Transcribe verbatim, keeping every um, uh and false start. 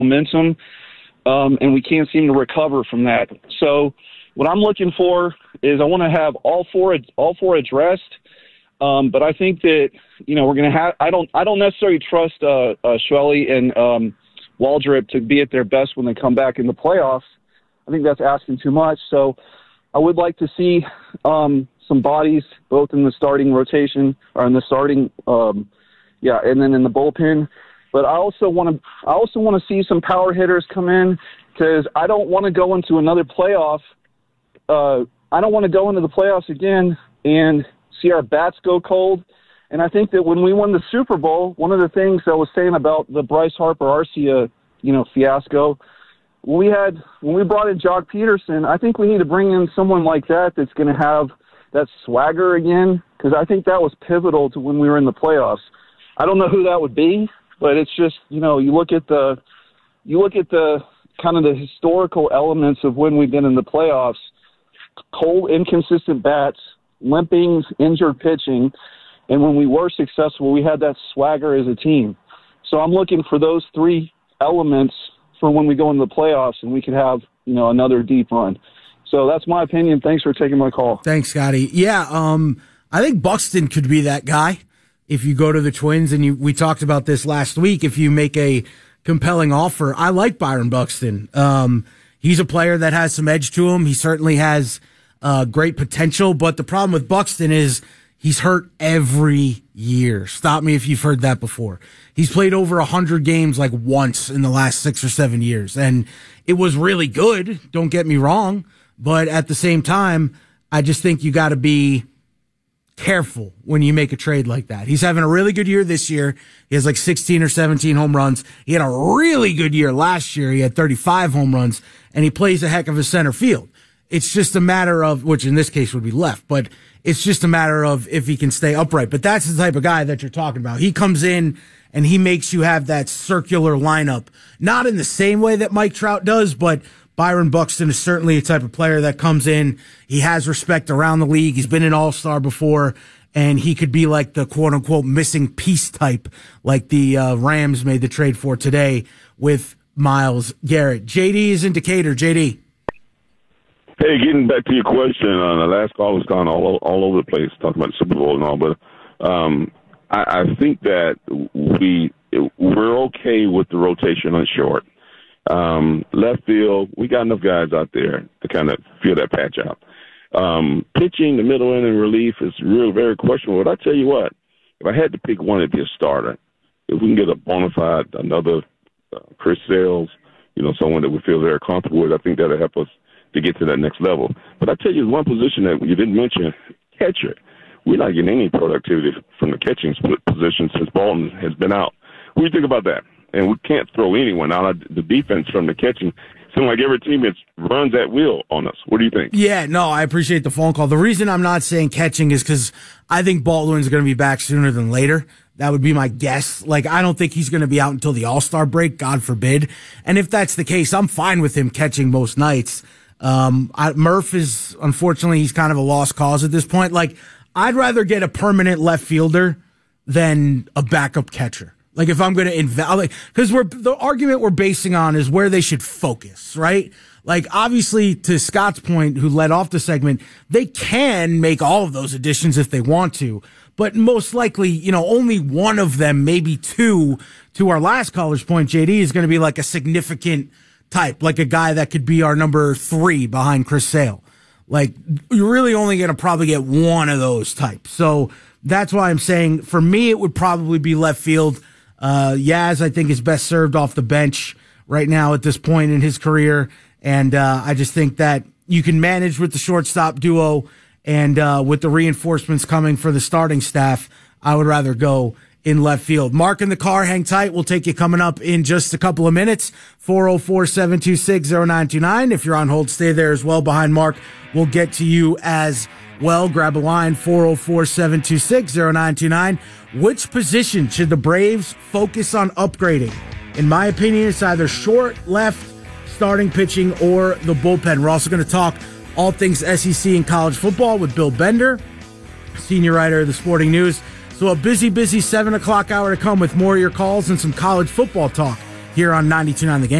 momentum, um, and we can't seem to recover from that. So what I'm looking for is I want to have all four all four addressed. Um, but I think that, you know, we're going to have, I don't, I don't necessarily trust, uh, uh, Schwelly and, um, Waldrop to be at their best when they come back in the playoffs. I think that's asking too much. So I would like to see, um, some bodies both in the starting rotation or in the starting, um, yeah, and then in the bullpen. But I also want to, I also want to see some power hitters come in because I don't want to go into another playoff. Uh, I don't want to go into the playoffs again and see our bats go cold. And I think that when we won the Super Bowl, one of the things I was saying about the Bryce Harper Arcia, you know, fiasco, when we had when we brought in Jock Peterson, I think we need to bring in someone like that that's going to have that swagger again, because I think that was pivotal to when we were in the playoffs. I don't know who that would be, but it's just, you know, you look at the you look at the kind of the historical elements of when we've been in the playoffs: cold, inconsistent bats, limping, injured pitching, and when we were successful, we had that swagger as a team. So I'm looking for those three elements for when we go into the playoffs, and we could have, you know, another deep run. So that's my opinion. Thanks for taking my call. Thanks, Scotty. Yeah, um, I think Buxton could be that guy if you go to the Twins, and you, we talked about this last week. If you make a compelling offer, I like Byron Buxton. Um, he's a player that has some edge to him. He certainly has Uh, great potential, but the problem with Buxton is he's hurt every year. Stop me if you've heard that before. He's played over one hundred games like once in the last six or seven years, and it was really good, don't get me wrong, but at the same time, I just think you got to be careful when you make a trade like that. He's having a really good year this year. He has like sixteen or seventeen home runs. He had a really good year last year. He had thirty-five home runs, and he plays a heck of a center field. It's just a matter of, which in this case would be left, but it's just a matter of if he can stay upright. But that's the type of guy that you're talking about. He comes in and he makes you have that circular lineup, not in the same way that Mike Trout does, but Byron Buxton is certainly a type of player that comes in. He has respect around the league. He's been an all-star before, and he could be like the quote-unquote missing piece type, like the uh, Rams made the trade for today with Myles Garrett. J D is in Decatur. J D. Hey, getting back to your question, uh, the last call was gone all all over the place, talking about the Super Bowl and all, but um, I, I think that we we're okay with the rotation on short. Um, left field, we got enough guys out there to kind of fill that patch out. Um, pitching, the middle inning relief is real very questionable. But I tell you what, if I had to pick one, it'd be a starter. If we can get a bona fide, another uh, Chris Sales, you know, someone that we feel very comfortable with, I think that'll help us to get to that next level. But I tell you, one position that you didn't mention, catcher. We're not getting any productivity from the catching split position since Bolton has been out. What do you think about that? And we can't throw anyone out. The defense from the catching seems like every team is runs at will on us. What do you think? Yeah, no, I appreciate the phone call. The reason I'm not saying catching is because I think Baldwin's going to be back sooner than later. That would be my guess. Like, I don't think he's going to be out until the All-Star break, God forbid. And if that's the case, I'm fine with him catching most nights. Um, I, Murph is, unfortunately, he's kind of a lost cause at this point. Like, I'd rather get a permanent left fielder than a backup catcher. Like, if I'm going to invest, like, cause we're, the argument we're basing on is where they should focus, right? Like, obviously, to Scott's point, who led off the segment, they can make all of those additions if they want to, but most likely, you know, only one of them, maybe two, to our last caller's point, J D, is going to be like a significant type, like a guy that could be our number three behind Chris Sale. Like, you're really only going to probably get one of those types. So that's why I'm saying, for me, it would probably be left field. Uh, Yaz, I think, is best served off the bench right now at this point in his career. And uh, I just think that you can manage with the shortstop duo, and uh, with the reinforcements coming for the starting staff, I would rather go in left field. Mark in the car, hang tight. We'll take you coming up in just a couple of minutes. four oh four, seven two six, oh nine two nine. If you're on hold, stay there as well behind Mark. We'll get to you as well. Grab a line, four oh four, seven two six, oh nine two nine. Which position should the Braves focus on upgrading? In my opinion, it's either short, left, starting pitching, or the bullpen. We're also going to talk all things S E C and college football with Bill Bender, senior writer of the Sporting News. So a busy, busy seven o'clock hour to come with more of your calls and some college football talk here on ninety-two point nine The Game.